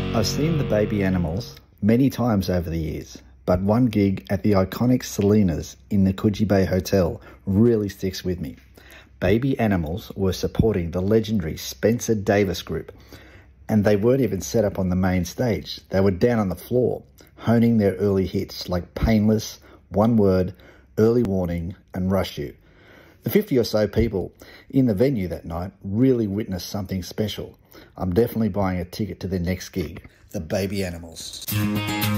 I've seen the Baby Animals many times over the years, but one gig at the iconic Salinas in the Coogee Bay Hotel really sticks with me. Baby Animals were supporting the legendary Spencer Davis Group, and they weren't even set up on the main stage. They were down on the floor, honing their early hits like Painless, One Word, Early Warning, and Rush You. The 50 or so people in the venue that night really witnessed something special. I'm definitely buying a ticket to their next gig, the Baby Animals.